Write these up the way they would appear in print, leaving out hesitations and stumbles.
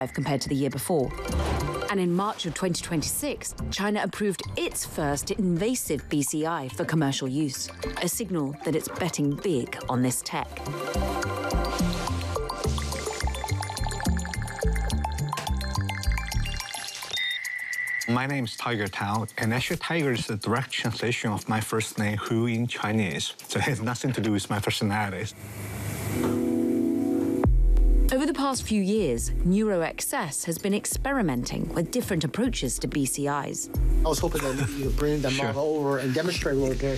compared to the year before. And in March of 2026, China approved its first invasive BCI for commercial use, a signal that it's betting big on this tech. My name is Tiger Tao, and actually Tiger is a direct translation of my first name, Hu, in Chinese, so it has nothing to do with my personality. Over the past few years, NeuroXS has been experimenting with different approaches to BCIs. I was hoping that you could bring the model over and demonstrate a little bit.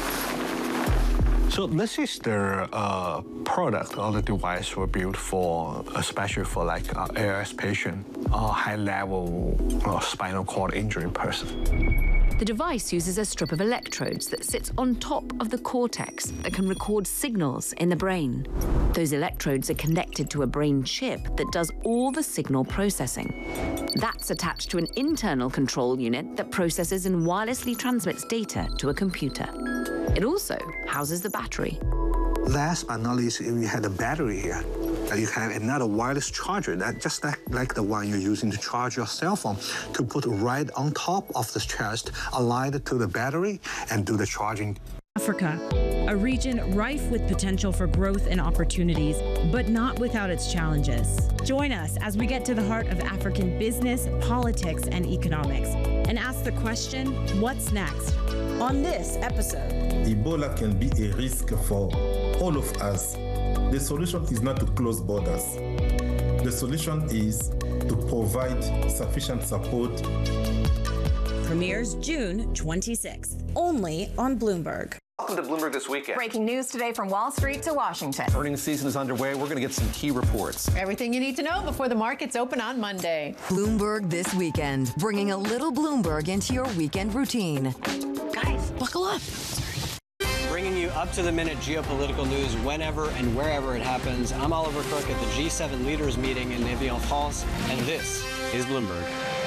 So this is their product or the device we built for, especially for like ALS patient, high-level spinal cord injury person. The device uses a strip of electrodes that sits on top of the cortex that can record signals in the brain. Those electrodes are connected to a brain chip that does all the signal processing. That's attached to an internal control unit that processes and wirelessly transmits data to a computer. It also houses the battery. Last but not least, we had a battery here. You have another wireless charger, that just like the one you're using to charge your cell phone, to put right on top of the chest, aligned to the battery, and do the charging. Africa, a region rife with potential for growth and opportunities, but not without its challenges. Join us as we get to the heart of African business, politics, and economics, and ask the question, what's next? On this episode. Ebola can be a risk for all of us. The solution is not to close borders. The solution is to provide sufficient support. Premieres June 26th, only on Bloomberg. Welcome to Bloomberg This Weekend. Breaking news today from Wall Street to Washington. Earnings season is underway. We're going to get some key reports. Everything you need to know before the markets open on Monday. Bloomberg This Weekend, bringing a little Bloomberg into your weekend routine. Guys, buckle up. Bringing you up-to-the-minute geopolitical news whenever and wherever it happens. I'm Oliver Cook at the G7 leaders meeting in Evian-France, and this is Bloomberg.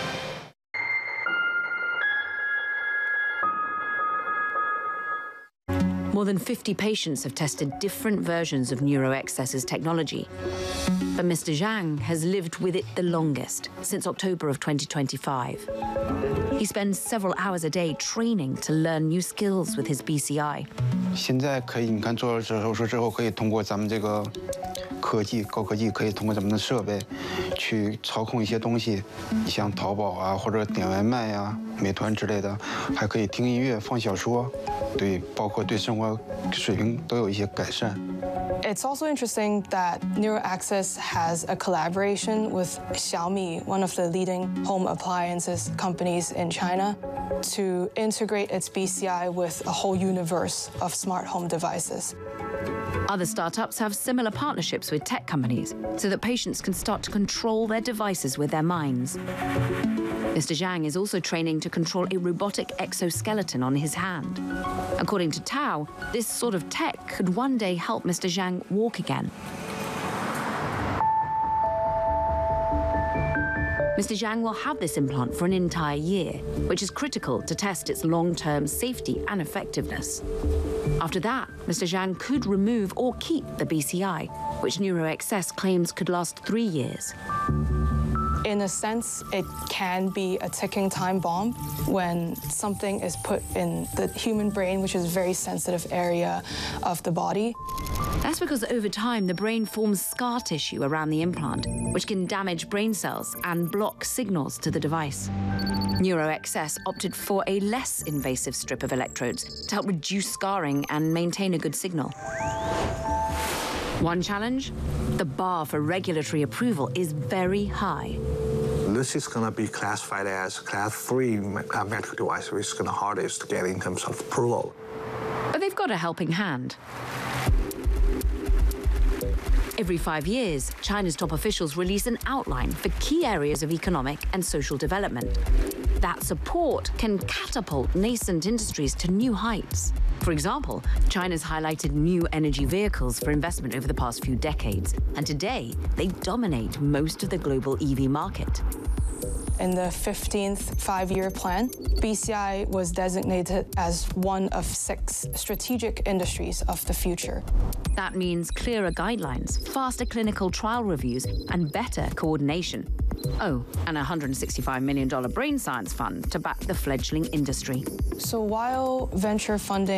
More than 50 patients have tested different versions of NeuroXS's technology. But Mr. Zhang has lived with it the longest, since October of 2025. He spends several hours a day training to learn new skills with his BCI. 现在可以，你看做了手术之后，可以通过咱们这个科技、高科技，可以通过咱们的设备去操控一些东西，你像淘宝啊，或者点外卖呀、美团之类的，还可以听音乐、放小说，对，包括对生活水平都有一些改善。 It's also interesting that NeuroAccess has a collaboration with Xiaomi, one of the leading home appliances companies in China, to integrate its BCI with a whole universe of smart home devices. Other startups have similar partnerships with tech companies so that patients can start to control their devices with their minds. Mr. Zhang is also training to control a robotic exoskeleton on his hand. According to Tao, this sort of tech could one day help Mr. Zhang walk again. Mr. Zhang will have this implant for an entire year, which is critical to test its long-term safety and effectiveness. After that, Mr. Zhang could remove or keep the BCI, which NeuroXS claims could last 3 years. In a sense, it can be a ticking time bomb when something is put in the human brain, which is a very sensitive area of the body. That's because over time, the brain forms scar tissue around the implant, which can damage brain cells and block signals to the device. NeuroXS opted for a less invasive strip of electrodes to help reduce scarring and maintain a good signal. One challenge? The bar for regulatory approval is very high. This is going to be classified as Class 3 medical device, which is going to hardest to get in terms of approval. But they've got a helping hand. Every 5 years, China's top officials release an outline for key areas of economic and social development. That support can catapult nascent industries to new heights. For example, China's highlighted new energy vehicles for investment over the past few decades, and today they dominate most of the global EV market. In the 15th five-year plan, BCI was designated as one of 6 strategic industries of the future. That means clearer guidelines, faster clinical trial reviews, and better coordination, Oh, and a $165 million brain science fund to back the fledgling industry. So while venture funding